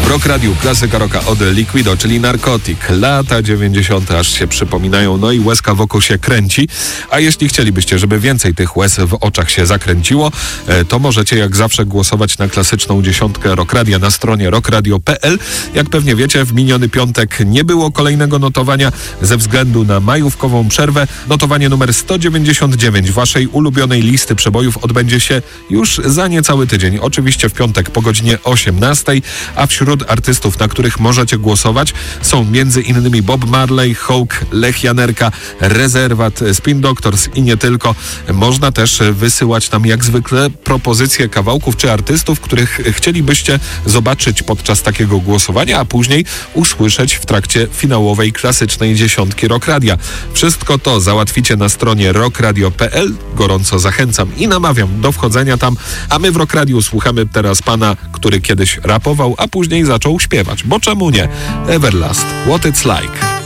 W Rock Radiu klasyka rocka od Liquido, czyli Narcotic. Lata 90. aż się przypominają, no i łezka wokół się kręci. A jeśli chcielibyście, żeby więcej tych łez w oczach się zakręciło, to możecie jak zawsze głosować na klasyczną dziesiątkę Rock Radia na stronie rockradio.pl. Jak pewnie wiecie, w miniony piątek nie było kolejnego notowania ze względu na majówkową przerwę. Notowanie numer 199 waszej ulubionej listy przebojów odbędzie się już za niecały tydzień. Oczywiście w piątek po godzinie 18, a wśród artystów, na których możecie głosować, są m.in. Bob Marley, Hawk, Lech Janerka, Rezerwat, Spin Doctors i nie tylko. Można też wysyłać nam jak zwykle propozycje kawałków czy artystów, których chcielibyście zobaczyć podczas takiego głosowania, a później usłyszeć w trakcie finałowej klasycznej dziesiątki Rock Radia. Wszystko to załatwicie na stronie rockradio.pl. Gorąco zachęcam i namawiam do wchodzenia tam, a my w Rock Radiu słuchamy teraz pana, który kiedyś rapował, a później zaczął śpiewać. Bo czemu nie? Everlast, What It's Like.